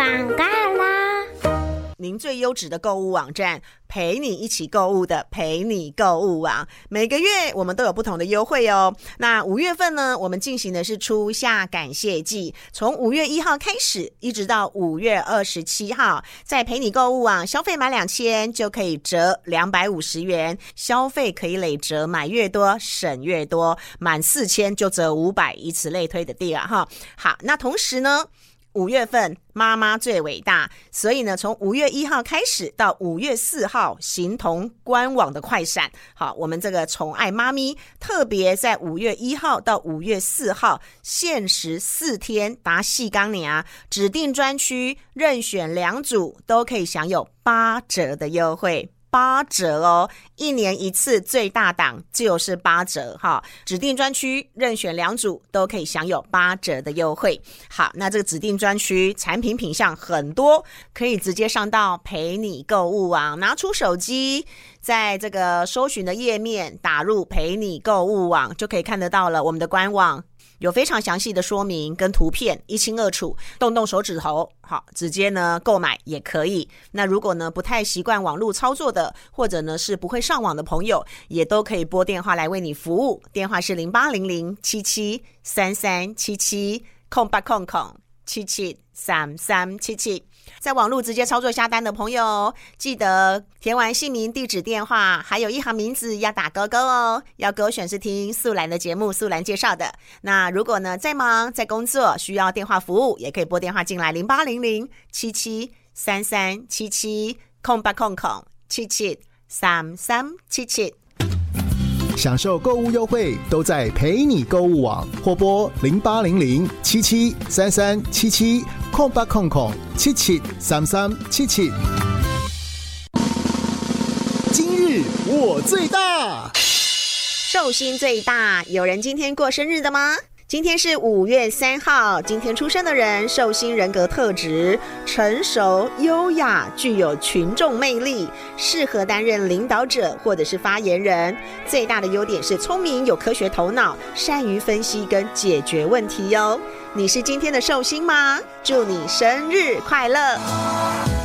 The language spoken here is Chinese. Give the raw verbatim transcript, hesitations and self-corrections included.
广告啦！ 您最优质的购物网站，陪你一起购物的陪你购物网，每个月我们都有不同的优惠哦。那五月份呢，我们进行的是初夏感谢季，从五月一号开始，一直到五月二十七号，在陪你购物网消费满两千就可以折两百五十元，消费可以累折，买越多省越多，满四千就折五百，以此类推的地啊哈。好，那同时呢，五月份妈妈最伟大，所以呢，从五月一号开始到五月四号，形同官网的快闪。好，我们这个宠爱妈咪特别在五月一号到五月四号限时四天，达细钢年啊，指定专区任选两组都可以享有八折的优惠。八折哦，一年一次最大档就是八折哈，指定专区任选两组都可以享有八折的优惠。好，那这个指定专区产品品项很多，可以直接上到陪你购物网，拿出手机，在这个搜寻的页面打入陪你购物网，就可以看得到了。我们的官网有非常详细的说明跟图片，一清二楚，动动手指头，好，直接呢购买也可以。那如果呢不太习惯网络操作的，或者呢是不会上网的朋友，也都可以拨电话来为你服务，电话是零八零零七七三三七七空八空空七七三三七七。在网络直接操作下单的朋友，记得填完姓名、地址、电话，还有一行名字要打勾勾哦，要勾选是听素兰的节目，素兰介绍的。那如果呢在忙在工作需要电话服务，也可以拨电话进来零八零零七七三三七七空八空空七七三三七七。 享受购物优惠都在陪你购物网，或拨零八零零七七三三七七空八空空七七三三七七。今日我最大， 寿星最大，有人今天过生日的吗？今天是五月三号，今天出生的人，寿星人格特质成熟、优雅，具有群众魅力，适合担任领导者或者是发言人。最大的优点是聪明、有科学头脑，善于分析跟解决问题哟。你是今天的寿星吗？祝你生日快乐！